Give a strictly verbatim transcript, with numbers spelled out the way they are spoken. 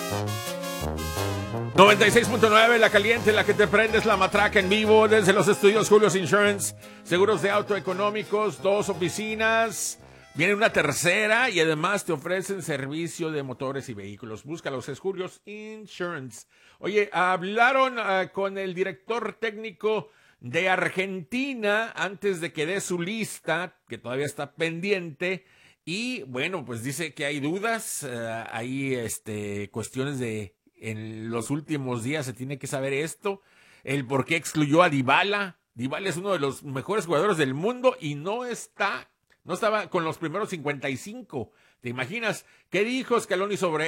noventa y seis punto nueve, la caliente, la que te prendes, la matraca en vivo desde los estudios Julius Insurance. Seguros de auto económicos, dos oficinas. Viene una tercera y además te ofrecen servicio de motores y vehículos. Búscalos, es Julius Insurance. Oye, hablaron uh, con el director técnico de Argentina antes de que dé su lista, que todavía está pendiente. Y bueno, pues dice que hay dudas, uh, hay este, cuestiones de... En los últimos días se tiene que saber esto, el por qué excluyó a Dybala. Dybala es uno de los mejores jugadores del mundo y no está, no estaba con los primeros cincuenta y cinco. ¿Te imaginas qué dijo Scaloni sobre